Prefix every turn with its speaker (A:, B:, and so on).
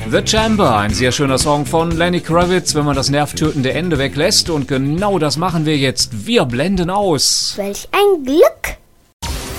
A: The Chamber, ein sehr schöner Song von Lenny Kravitz, wenn man das nervtötende Ende weglässt. Und genau das machen wir jetzt. Wir blenden aus.
B: Welch ein Glück!